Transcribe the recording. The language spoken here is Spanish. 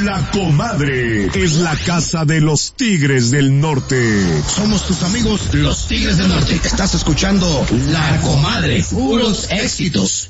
La Comadre es la casa de los Tigres del Norte. Somos tus amigos, los Tigres del Norte. Estás escuchando La Comadre. Puros éxitos.